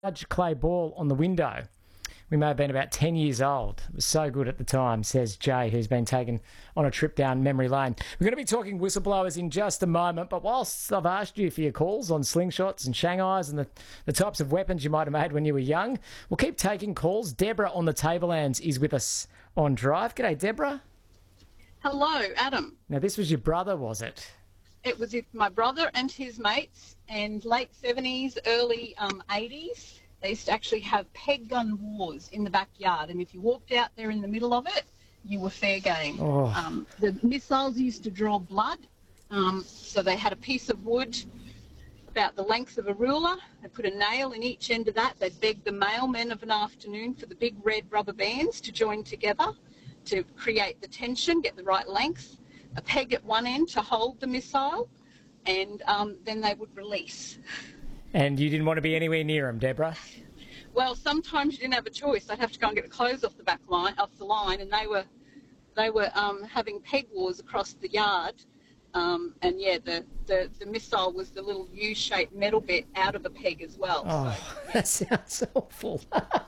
large clay ball on the window. We may have been about 10 years old. It was so good at the time, says Jay, who's been taken on a trip down memory lane. We're going to be talking whistleblowers in just a moment, but whilst I've asked you for your calls on slingshots and Shanghais and the types of weapons you might have made when you were young, we'll keep taking calls. Deborah on the Tablelands is with us on Drive. G'day, Deborah. Hello, Adam. Now, this was your brother, was it? It was my brother and his mates, and late 70s, early 80s. They used to actually have peg gun wars in the backyard, and if you walked out there in the middle of it, you were fair game. Oh. The missiles used to draw blood, so they had a piece of wood about the length of a ruler. They put a nail in each end of that. They'd beg the mailmen of an afternoon for the big red rubber bands to join together to create the tension, get the right length, a peg at one end to hold the missile, and then they would release. And you didn't want to be anywhere near them, Deborah? Well, sometimes you didn't have a choice. I'd have to go and get the clothes off the line, and they were having peg wars across the yard. And yeah, the missile was the little U-shaped metal bit out of a peg as well. Oh, so, yeah. That sounds awful.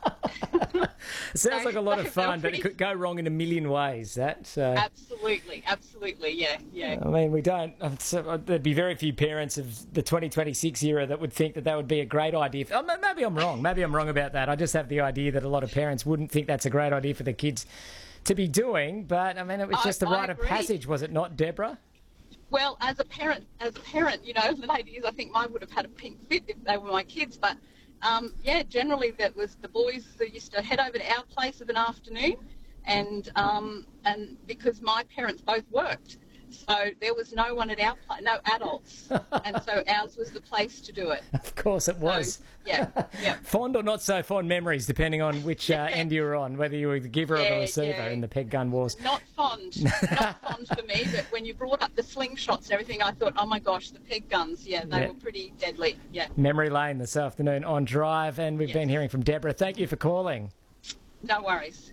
It sounds like a lot of fun, but it could go wrong in a million ways. Absolutely, yeah. I mean, we don't. There'd be very few parents of the 2026 era that would think that would be a great idea. Maybe I'm wrong. Maybe I'm wrong about that. I just have the idea that a lot of parents wouldn't think that's a great idea for the kids to be doing. But I mean, it was just a rite of passage, was it not, Deborah? Well, as a parent, you know, ladies, I think mine would have had a pink fit if they were my kids. But yeah, generally that was the boys that used to head over to our place of an afternoon, and because my parents both worked, so there was no one at our place, no adults, and so ours was the place to do it. Of course it was. So, yeah. Fond or not so fond memories, depending on which end you were on, whether you were the giver or the receiver in the peg gun wars. Not fond for me, but when you brought up the slingshots and everything, I thought, oh my gosh, the peg guns, they were pretty deadly, Memory lane this afternoon on Drive, and we've been hearing from Deborah. Thank you for calling. No worries.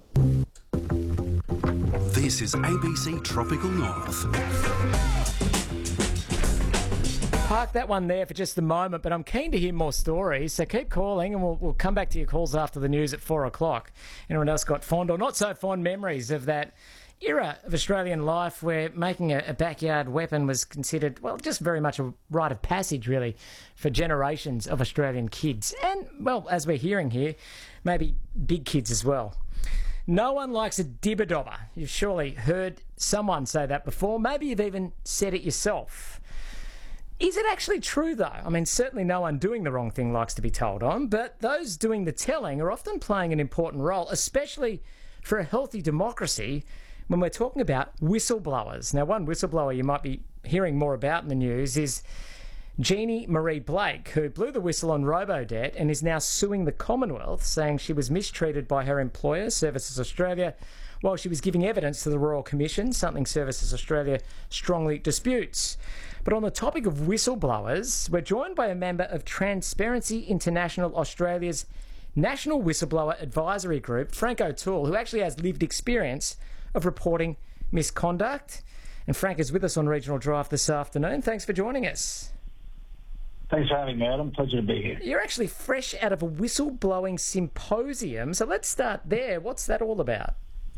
This is ABC Tropical North. Park that one there for just a moment, but I'm keen to hear more stories, so keep calling and we'll come back to your calls after the news at 4 o'clock. Anyone else got fond or not so fond memories of that era of Australian life where making a backyard weapon was considered, well, just very much a rite of passage, really, for generations of Australian kids. And, well, as we're hearing here, maybe big kids as well. No one likes a dibber-dobber. You've surely heard someone say that before. Maybe you've even said it yourself. Is it actually true, though? I mean, certainly no one doing the wrong thing likes to be told on, but those doing the telling are often playing an important role, especially for a healthy democracy when we're talking about whistleblowers. Now, one whistleblower you might be hearing more about in the news is Jeannie Marie Blake, who blew the whistle on Robodebt and is now suing the Commonwealth, saying she was mistreated by her employer, Services Australia, while she was giving evidence to the Royal Commission, something Services Australia strongly disputes. But on the topic of whistleblowers, we're joined by a member of Transparency International Australia's National Whistleblower Advisory Group, Frank O'Toole, who actually has lived experience of reporting misconduct. And Frank is with us on Regional Drive this afternoon. Thanks for joining us. Thanks for having me, Adam. Pleasure to be here. You're actually fresh out of a whistleblowing symposium, so let's start there. What's that all about?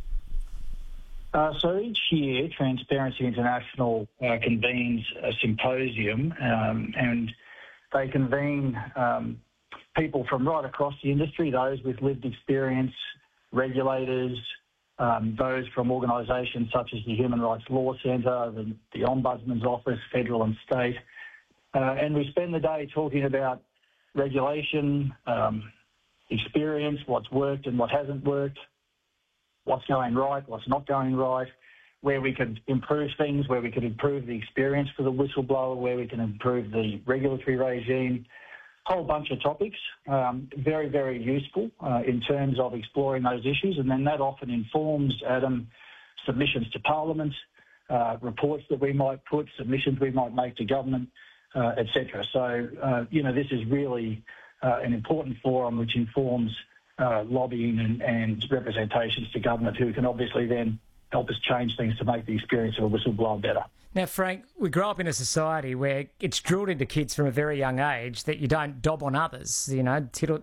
So each year, Transparency International convenes a symposium, and they convene people from right across the industry, those with lived experience, regulators, those from organisations such as the Human Rights Law Centre, the Ombudsman's Office, federal and state. And we spend the day talking about regulation, experience, what's worked and what hasn't worked, what's going right, what's not going right, where we could improve things, where we could improve the experience for the whistleblower, where we can improve the regulatory regime, whole bunch of topics. Very, very useful in terms of exploring those issues. And then that often informs, Adam, submissions to Parliament, reports that we might put, submissions we might make to government, etc. So, this is really an important forum which informs lobbying and representations to government, who can obviously then help us change things to make the experience of a whistleblower better. Now, Frank, we grow up in a society where it's drilled into kids from a very young age that you don't dob on others,